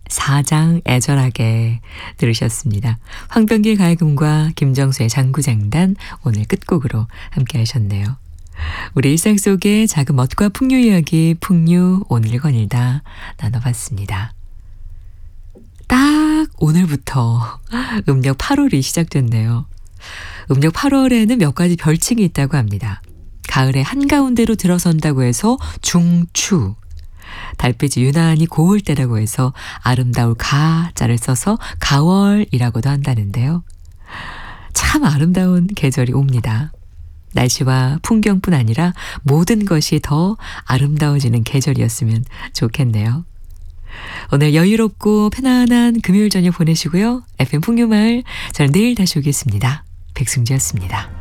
사장 애절하게 들으셨습니다. 황병길 가야금과 김정수의 장구장단 오늘 끝곡으로 함께 하셨네요. 우리 일상 속의 작은 멋과 풍류 이야기 풍류 오늘 거닐다 나눠봤습니다. 딱 오늘부터 음력 8월이 시작됐네요. 음력 8월에는 몇 가지 별칭이 있다고 합니다. 가을의 한가운데로 들어선다고 해서 중추, 달빛이 유난히 고울 때라고 해서 아름다울 가자를 써서 가월이라고도 한다는데요. 참 아름다운 계절이 옵니다. 날씨와 풍경뿐 아니라 모든 것이 더 아름다워지는 계절이었으면 좋겠네요. 오늘 여유롭고 편안한 금요일 저녁 보내시고요. FM 풍류마을, 저는 내일 다시 오겠습니다. 백승지였습니다.